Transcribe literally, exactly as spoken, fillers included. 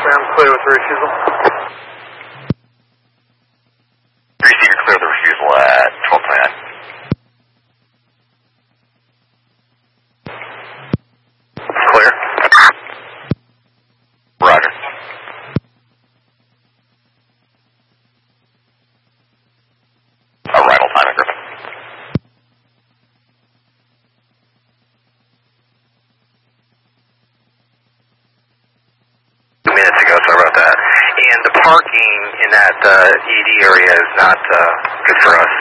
I'm clear with the refusal. three C, you're clear with the refusal at twelve twenty-nine. Clear. Roger. Arrival time at Griffin. Two minutes ago, sorry about that. And the parking in that uh, E D area is not uh, good for us.